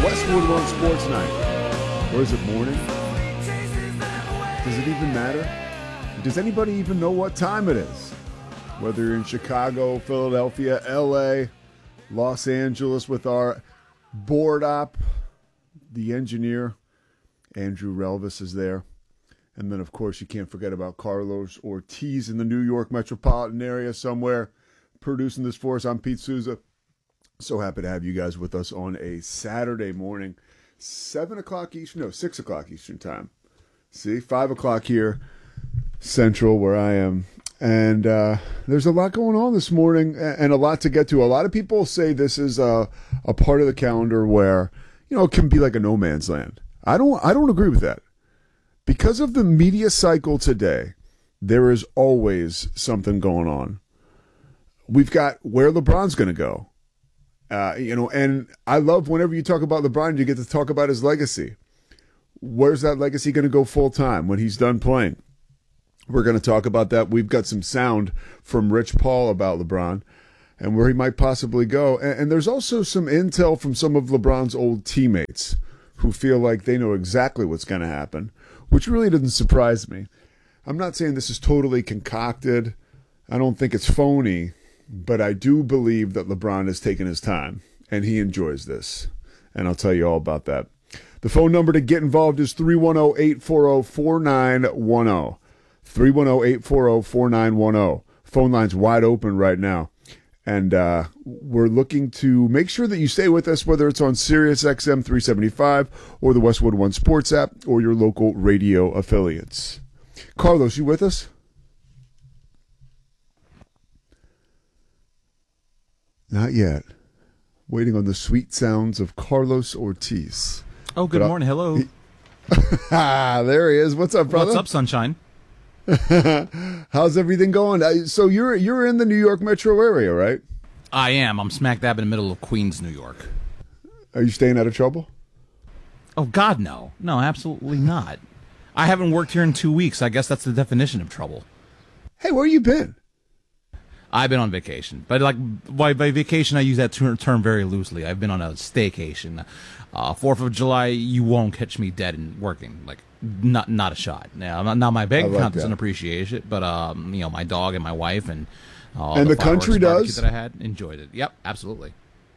Westwood One Sports Night. Or is it morning? Does it even matter? Does anybody even know what time it is? Whether you're in Chicago, Philadelphia, LA, Los Angeles with our board op, the engineer, Andrew Relvis is there. And then, of course, you can't forget about Carlos Ortiz in the New York metropolitan area somewhere producing this for us. I'm Pete Souza. So happy to have you guys with us on a Saturday morning, 7 o'clock Eastern, no, 6 o'clock Eastern time. See, 5 o'clock here, Central, where I am. And there's a lot going on this morning and a lot to get to. A lot of people say this is a part of the calendar where, you know, it can be like a no man's land. I don't agree with that. Because of the media cycle today, there is always something going on. We've got where LeBron's going to go. And I love whenever you talk about LeBron, you get to talk about his legacy. Where's that legacy going to go full time when he's done playing? We're going to talk about that. We've got some sound from Rich Paul about LeBron and where he might possibly go. And there's also some intel from some of LeBron's old teammates who feel like they know exactly what's going to happen, which really doesn't surprise me. I'm not saying this is totally concocted. I don't think it's phony. But I do believe that LeBron has taken his time, and he enjoys this. And I'll tell you all about that. The phone number to get involved is 310-840-4910. 310-840-4910. Phone line's wide open right now. And we're looking to make sure that you stay with us, whether it's on Sirius XM 375 or the Westwood One Sports app or your local radio affiliates. Carlos, you with us? Not yet. Waiting on the sweet sounds of Carlos Ortiz. Oh, good morning. Hello. There he is. What's up, brother? What's up, sunshine? How's everything going? So you're in the New York metro area, right? I am. I'm smack dab in the middle of Queens, New York. Are you staying out of trouble? Oh, God, no. No, absolutely not. I haven't worked here in 2 weeks. I guess that's the definition of trouble. Hey, where you been? I've been on vacation, but like by vacation, I use that term very loosely. I've been on a staycation. 4th of July, you won't catch me dead and working. Like not a shot. Now, not my bank account doesn't appreciate it, but my dog and my wife and the country does. That I had enjoyed it. Yep, absolutely.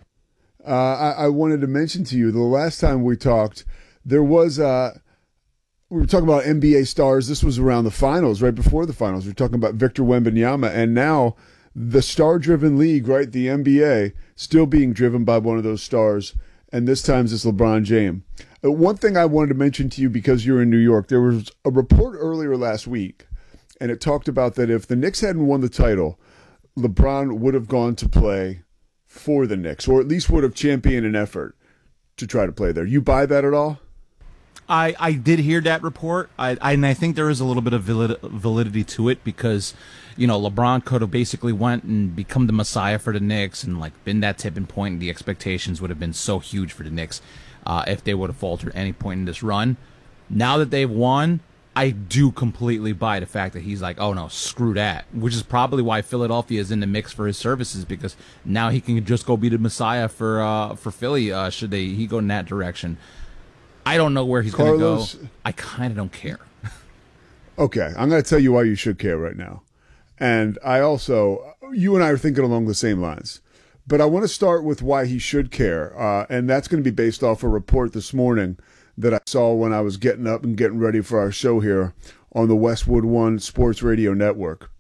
I wanted to mention to you the last time we talked, there was we were talking about NBA stars. This was around the finals, right before the finals. We were talking about Victor Wembanyama, and now the star-driven league, right, the NBA, still being driven by one of those stars, and this time it's LeBron James. One thing I wanted to mention to you because you're in New York, there was a report earlier last week, and it talked about that if the Knicks hadn't won the title, LeBron would have gone to play for the Knicks, or at least would have championed an effort to try to play there. You buy that at all? I did hear that report, and I think there is a little bit of validity to it because, LeBron could have basically went and become the messiah for the Knicks and like been that tipping point, and the expectations would have been so huge for the Knicks if they would have faltered at any point in this run. Now that they've won, I do completely buy the fact that he's like, oh no, screw that, which is probably why Philadelphia is in the mix for his services, because now he can just go be the messiah for Philly should he go in that direction. I don't know where he's going to go. I kind of don't care. Okay, I'm going to tell you why you should care right now. And you and I are thinking along the same lines. But I want to start with why he should care. And that's going to be based off a report this morning that I saw when I was getting up and getting ready for our show here on the Westwood One Sports Radio Network.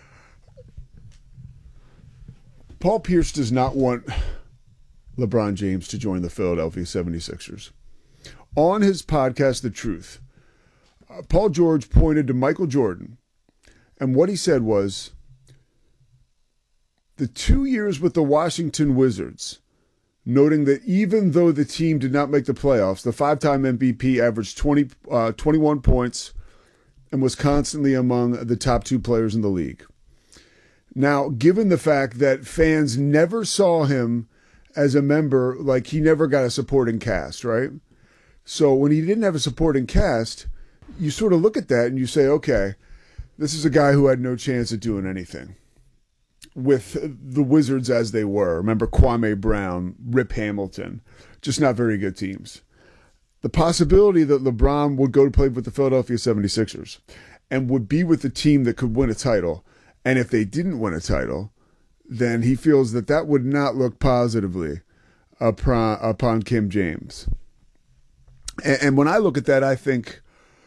Paul Pierce does not want LeBron James to join the Philadelphia 76ers. On his podcast, The Truth, Paul George pointed to Michael Jordan, and what he said was, the 2 years with the Washington Wizards, noting that even though the team did not make the playoffs, the five-time MVP averaged 21 points and was constantly among the top 2 players in the league. Now, given the fact that fans never saw him as a member, like he never got a supporting cast, right? So when he didn't have a supporting cast, you sort of look at that and you say, okay, this is a guy who had no chance of doing anything. with the Wizards as they were. Remember Kwame Brown, Rip Hamilton, just not very good teams. The possibility that LeBron would go to play with the Philadelphia 76ers and would be with the team that could win a title, and if they didn't win a title, then he feels that that would not look positively upon Kim James. And when I look at that, I think,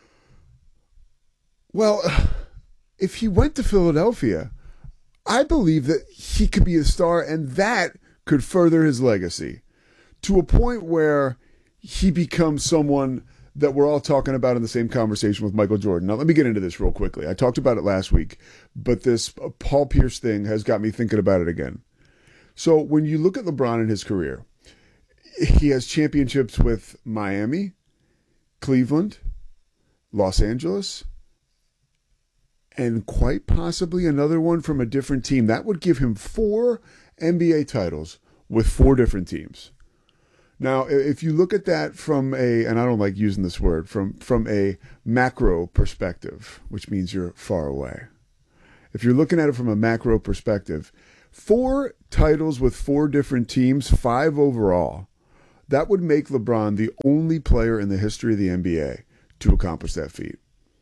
well, if he went to Philadelphia, I believe that he could be a star, and that could further his legacy to a point where he becomes someone that we're all talking about in the same conversation with Michael Jordan. Now, let me get into this real quickly. I talked about it last week, but this Paul Pierce thing has got me thinking about it again. So when you look at LeBron in his career, he has championships with Miami, Cleveland, Los Angeles, and quite possibly another one from a different team. That would give him 4 NBA titles with 4 different teams. Now, if you look at that from and I don't like using this word, from a macro perspective, which means you're far away. If you're looking at it from a macro perspective, 4 titles with 4 different teams, 5 overall, that would make LeBron the only player in the history of the NBA to accomplish that feat.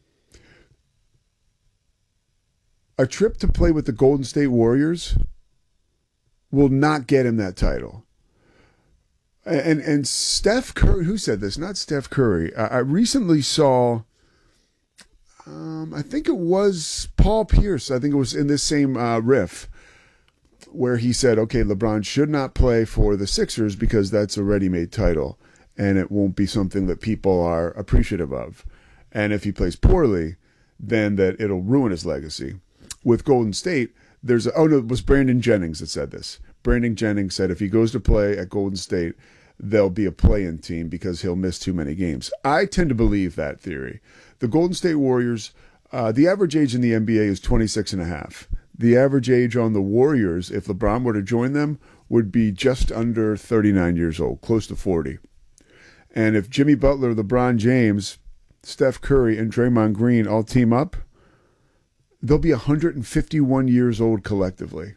A trip to play with the Golden State Warriors will not get him that title. And Steph Curry, who said this? Not Steph Curry. I recently saw, I think it was Paul Pierce. I think it was in this same riff where he said, okay, LeBron should not play for the Sixers because that's a ready-made title and it won't be something that people are appreciative of. And if he plays poorly, then that it'll ruin his legacy. With Golden State, it was Brandon Jennings that said this. Brandon Jennings said if he goes to play at Golden State, there'll be a play-in team because he'll miss too many games. I tend to believe that theory. The Golden State Warriors, the average age in the NBA is 26 and a half. The average age on the Warriors, if LeBron were to join them, would be just under 39 years old, close to 40. And if Jimmy Butler, LeBron James, Steph Curry, and Draymond Green all team up, they'll be 151 years old collectively.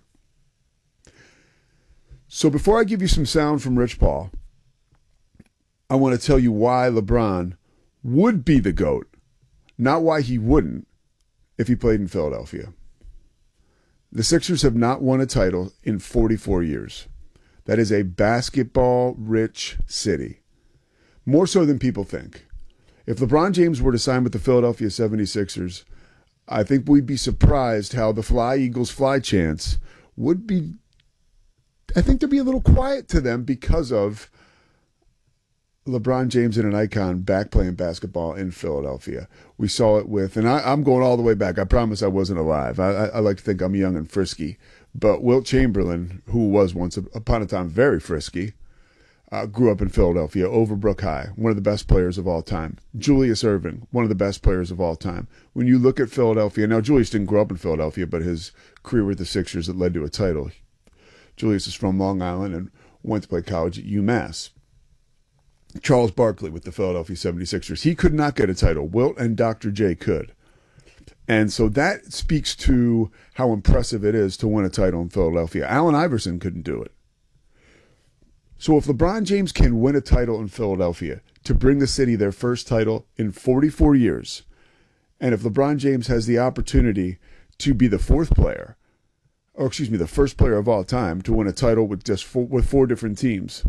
So before I give you some sound from Rich Paul, I want to tell you why LeBron would be the GOAT, not why he wouldn't if he played in Philadelphia. The Sixers have not won a title in 44 years. That is a basketball-rich city, more so than people think. If LeBron James were to sign with the Philadelphia 76ers, I think we'd be surprised how the Fly Eagles Fly chants would be, I think, to be a little quiet to them because of LeBron James and an icon back playing basketball in Philadelphia. We saw it with, and I'm going all the way back. I promise I wasn't alive. I like to think I'm young and frisky. But Wilt Chamberlain, who was once upon a time very frisky, grew up in Philadelphia, Overbrook High, one of the best players of all time. Julius Erving, one of the best players of all time. When you look at Philadelphia, now Julius didn't grow up in Philadelphia, but his career with the Sixers that led to a title. Julius is from Long Island and went to play college at UMass. Charles Barkley with the Philadelphia 76ers. He could not get a title. Wilt and Dr. J could. And so that speaks to how impressive it is to win a title in Philadelphia. Allen Iverson couldn't do it. So if LeBron James can win a title in Philadelphia to bring the city their first title in 44 years, and if LeBron James has the opportunity to be the the first player of all time to win a title with just 4 different teams,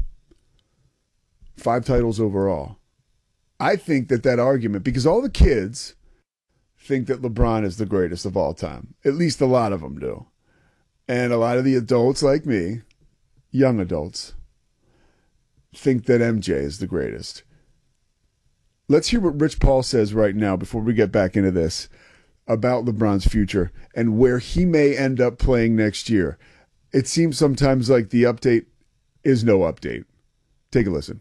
5 titles overall, I think that argument, because all the kids think that LeBron is the greatest of all time. At least a lot of them do. And a lot of the adults like me, young adults, think that MJ is the greatest. Let's hear what Rich Paul says right now before we get back into this about LeBron's future and where he may end up playing next year. It seems sometimes like the update is no update. Take a listen.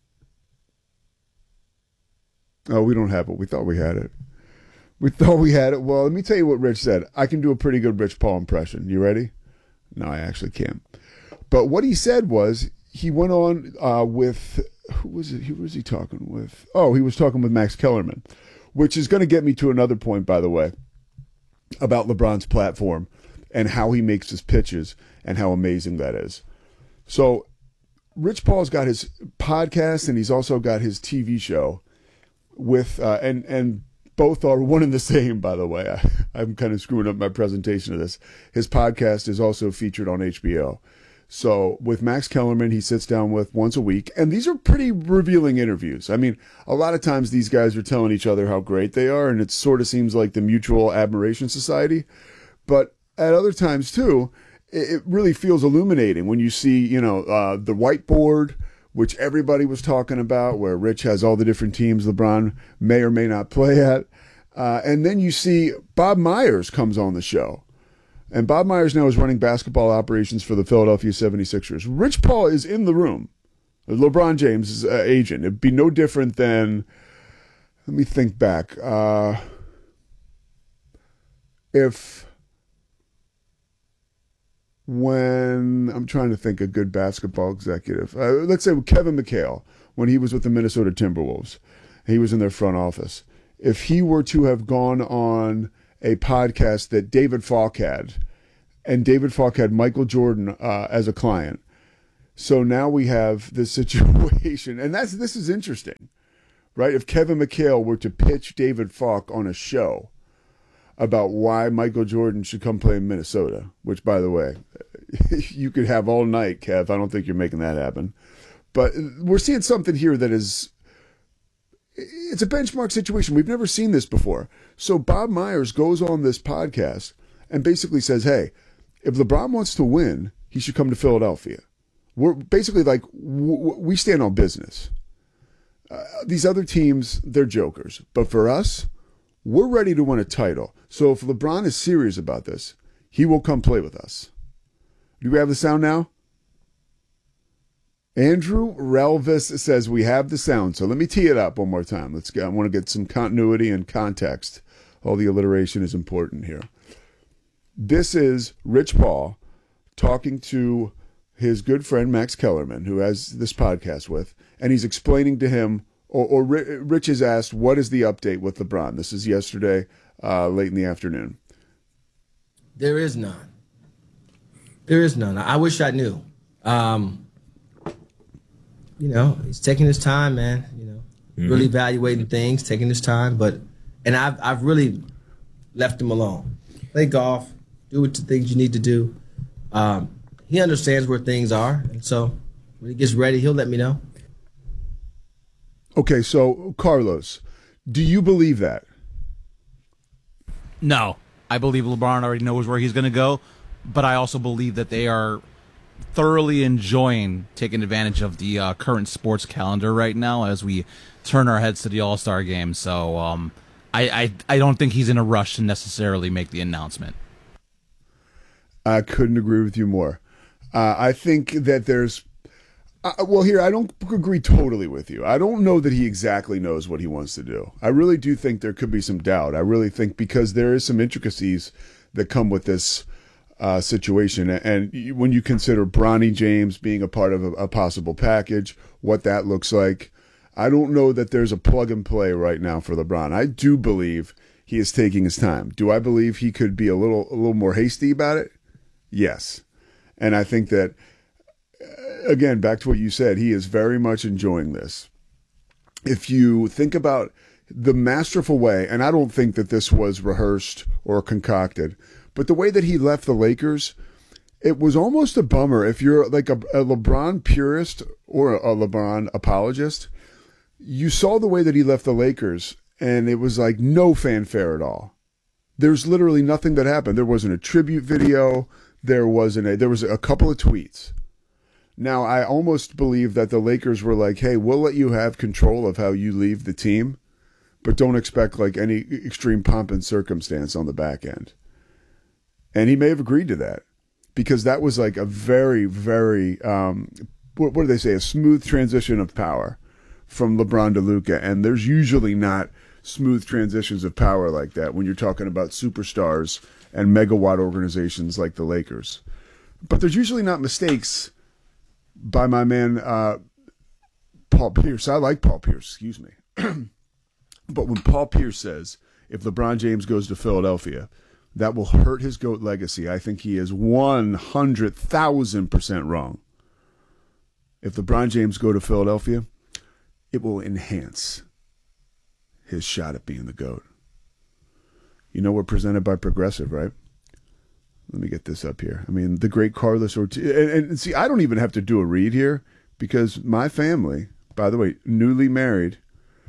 Oh, we don't have it. We thought we had it. Well, let me tell you what Rich said. I can do a pretty good Rich Paul impression. You ready? No, I actually can't. But what he said was he went on with, who was he talking with? Oh, he was talking with Max Kellerman, which is going to get me to another point, by the way, about LeBron's platform and how he makes his pitches and how amazing that is. So Rich Paul's got his podcast and he's also got his TV show with and both are one and the same, by the way. I'm kind of screwing up my presentation of this. His podcast is also featured on HBO. So with Max Kellerman, he sits down with once a week, and these are pretty revealing interviews. I mean, a lot of times these guys are telling each other how great they are, and it sort of seems like the Mutual Admiration Society. But at other times, too, it really feels illuminating when you see, the whiteboard, which everybody was talking about, where Rich has all the different teams LeBron may or may not play at. And then you see Bob Myers comes on the show. And Bob Myers now is running basketball operations for the Philadelphia 76ers. Rich Paul is in the room. LeBron James' agent. It'd be no different than, let me think back. When I'm trying to think a good basketball executive, let's say Kevin McHale, when he was with the Minnesota Timberwolves, he was in their front office. If he were to have gone on a podcast that David Falk had, and David Falk had Michael Jordan as a client, so now we have this situation, and this is interesting, right? If Kevin McHale were to pitch David Falk on a show about why Michael Jordan should come play in Minnesota, which, by the way, you could have all night, Kev. I don't think you're making that happen. But we're seeing something here that is, it's a benchmark situation. We've never seen this before. So Bob Myers goes on this podcast and basically says, hey, if LeBron wants to win, he should come to Philadelphia. We're basically like, we stand on business. These other teams, they're jokers. But for us, we're ready to win a title. So if LeBron is serious about this, he will come play with us. Do we have the sound now? Andrew Relvis says we have the sound. So let me tee it up one more time. I want to get some continuity and context. All the alliteration is important here. This is Rich Paul talking to his good friend Max Kellerman, who has this podcast with, and he's explaining to him, or Rich is asked, what is the update with LeBron? This is yesterday, late in the afternoon. There is none. There is none. I wish I knew. He's taking his time, man. Really evaluating things, taking his time. And I've really left him alone. Play golf, do what the things you need to do. He understands where things are, and so when he gets ready, he'll let me know. Okay, so Carlos, do you believe that? No, I believe LeBron already knows where he's going to go, but I also believe that they are thoroughly enjoying taking advantage of the current sports calendar right now as we turn our heads to the All-Star game. So I don't think he's in a rush to necessarily make the announcement. I couldn't agree with you more. I think that there's here, I don't agree totally with you. I don't know that he exactly knows what he wants to do. I really do think there could be some doubt. I really think because there is some intricacies that come with this situation. And when you consider Bronny James being a part of a possible package, what that looks like, I don't know that there's a plug and play right now for LeBron. I do believe he is taking his time. Do I believe he could be a little more hasty about it? Yes. And I think that, again, back to what you said, he is very much enjoying this. If you think about the masterful way, and I don't think that this was rehearsed or concocted, but the way that he left the Lakers, it was almost a bummer. If you're like a LeBron purist or a LeBron apologist, you saw the way that he left the Lakers, and it was like no fanfare at all. There's literally nothing that happened. There wasn't a tribute video. There was a couple of tweets. Now, I almost believe that the Lakers were like, hey, we'll let you have control of how you leave the team, but don't expect like any extreme pomp and circumstance on the back end. And he may have agreed to that because that was like a very, very, what do they say, a smooth transition of power from LeBron to Luka. And there's usually not smooth transitions of power like that when you're talking about superstars and megawatt organizations like the Lakers. But there's usually not mistakes by my man Paul Pierce. I like Paul Pierce, excuse me. But when Paul Pierce says, if LeBron James goes to Philadelphia, That will hurt his GOAT legacy. I think he is 100,000% wrong. If LeBron James go to Philadelphia, it will enhance his shot at being the GOAT. You know we're presented by Progressive, right? Let me get this up here. I mean, the great Carlos Ortiz. And see, I don't even have to do a read here because my family, by the way, newly married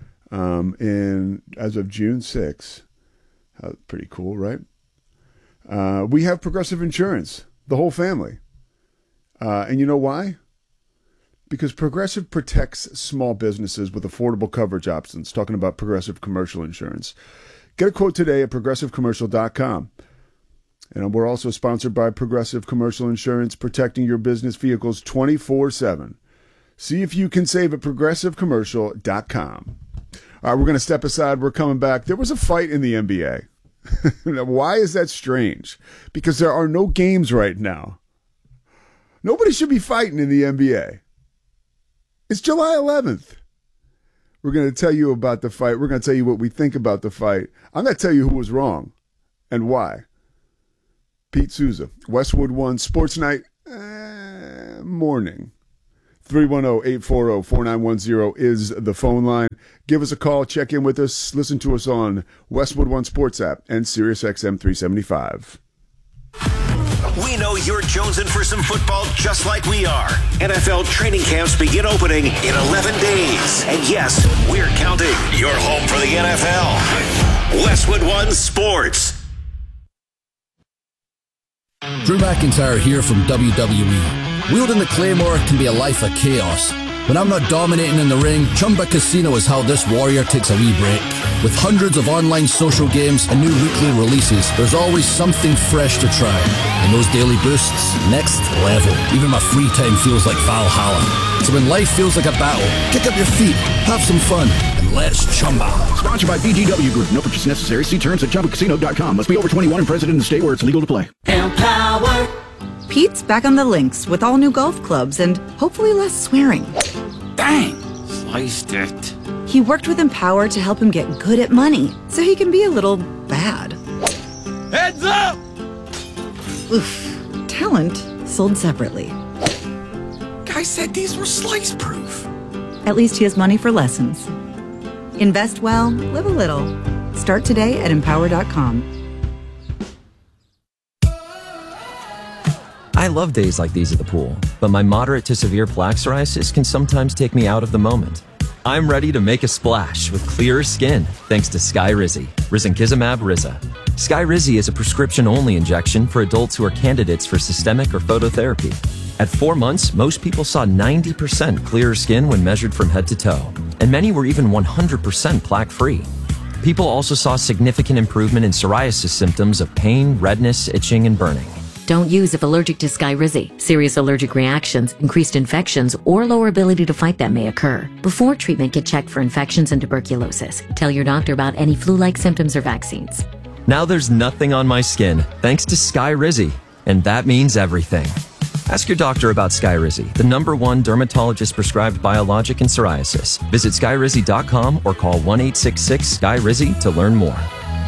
as of June 6th. Pretty cool, right? We have Progressive Insurance, the whole family. And you know why? Because Progressive protects small businesses with affordable coverage options. Talking about Progressive Commercial Insurance. Get a quote today at progressivecommercial.com. And we're also sponsored by Progressive Commercial Insurance, protecting your business vehicles 24/7. See if you can save at progressivecommercial.com. All right, we're going to step aside. We're coming back. There was a fight in the NBA. Now, why is that strange? Because there are no games right now. Nobody should be fighting in the NBA. It's July 11th. We're going to tell you about the fight. We're going to tell you what we think about the fight. I'm going to tell you who was wrong and why. Pete Souza, Westwood One Sports Night morning. 310-840-4910 is the phone line. Give us a call. Check in with us. Listen to us on Westwood One Sports app and SiriusXM 375. We know you're jonesing for some football just like we are. NFL training camps begin opening in 11 days. And yes, we're counting. You're home for the NFL. Westwood One Sports. Drew McIntyre here from WWE. Wielding the Claymore can be a life of chaos. When I'm not dominating in the ring, Chumba Casino is how this warrior takes a wee break. With hundreds of online social games and new weekly releases, there's always something fresh to try. And those daily boosts, next level. Even my free time feels like Valhalla. So when life feels like a battle, kick up your feet, have some fun, and let's Chumba. Sponsored by VGW Group. No purchase necessary. See terms at ChumbaCasino.com. Must be over 21 and present in the state where it's legal to play. Empower. Pete's back on the links with all new golf clubs and hopefully less swearing. Bang! Sliced it. He worked with Empower to help him get good at money so he can be a little bad. Heads up! Oof. Talent sold separately. Guy said these were slice proof. At least he has money for lessons. Invest well, live a little. Start today at Empower.com. I love days like these at the pool, but my moderate to severe plaque psoriasis can sometimes take me out of the moment. I'm ready to make a splash with clearer skin thanks to Skyrizi, risankizumab Riza. Skyrizi is a prescription-only injection for adults who are candidates for systemic or phototherapy. At 4 months, most people saw 90% clearer skin when measured from head to toe, and many were even 100% plaque-free. People also saw significant improvement in psoriasis symptoms of pain, redness, itching, and burning. Don't use if allergic to Skyrizi. Serious allergic reactions, increased infections, or lower ability to fight them may occur. Before treatment, get checked for infections and tuberculosis. Tell your doctor about any flu-like symptoms or vaccines. Now there's nothing on my skin thanks to Skyrizi, and that means everything. Ask your doctor about Skyrizi, the #1 dermatologist-prescribed biologic in psoriasis. Visit Skyrizi.com or call 1-866-SKYRIZI to learn more.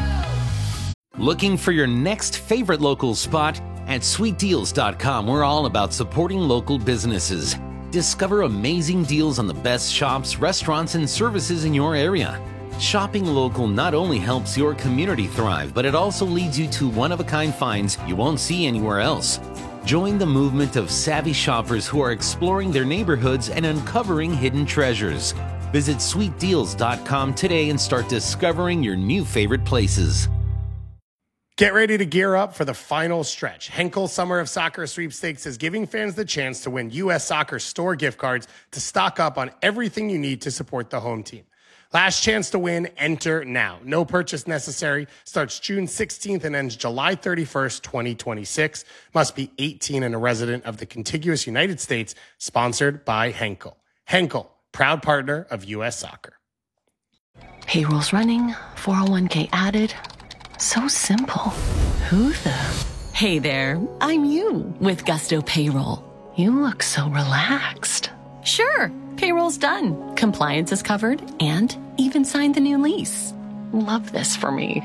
Looking for your next favorite local spot? At SweetDeals.com, we're all about supporting local businesses. Discover amazing deals on the best shops, restaurants, and services in your area. Shopping local not only helps your community thrive, but it also leads you to one-of-a-kind finds you won't see anywhere else. Join the movement of savvy shoppers who are exploring their neighborhoods and uncovering hidden treasures. Visit SweetDeals.com today and start discovering your new favorite places. Get ready to gear up for the final stretch. Henkel Summer of Soccer Sweepstakes is giving fans the chance to win U.S. Soccer store gift cards to stock up on everything you need to support the home team. Last chance to win, enter now. No purchase necessary. Starts June 16th and ends July 31st, 2026. Must be 18 and a resident of the contiguous United States. Sponsored by Henkel. Henkel, proud partner of U.S. Soccer. Payroll's running, 401k added. So simple. Who the? Hey there, I'm you with Gusto Payroll. You look so relaxed. Sure, payroll's done. Compliance is covered and even signed the new lease. Love this for me.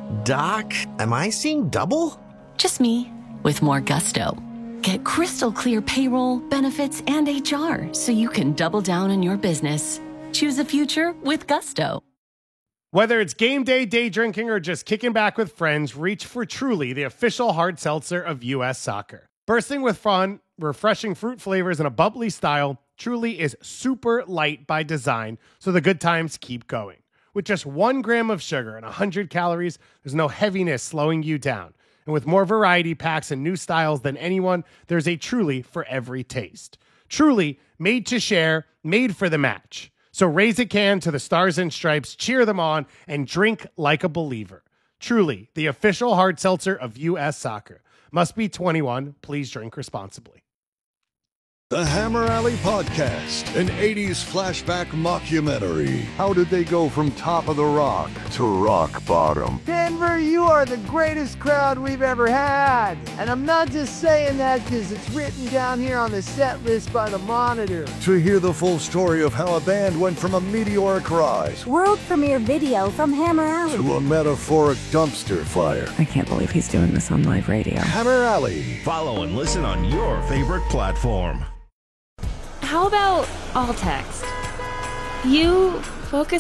Doc, am I seeing double? Just me, with more gusto. Get crystal clear payroll, benefits, and HR so you can double down on your business. Choose a future with gusto. Whether it's game day, day drinking, or just kicking back with friends, reach for Truly, the official hard seltzer of U.S. Soccer. Bursting with fun, refreshing fruit flavors, and a bubbly style, Truly is super light by design, so the good times keep going. With just 1 gram of sugar and 100 calories, there's no heaviness slowing you down. And with more variety packs and new styles than anyone, there's a Truly for every taste. Truly, made to share, made for the match. So raise a can to the Stars and Stripes, cheer them on, and drink like a believer. Truly, the official hard seltzer of U.S. Soccer. Must be 21. Please drink responsibly. The Hammer Alley Podcast, an 80s flashback mockumentary. How did they go from top of the rock to rock bottom? Denver, you are the greatest crowd we've ever had. And I'm not just saying that because it's written down here on the set list by the Monitor. To hear the full story of how a band went from a meteoric rise, world premiere video from Hammer Alley, to a metaphoric dumpster fire. I can't believe he's doing this on live radio. Hammer Alley. Follow and listen on your favorite platform. How about all text? You focus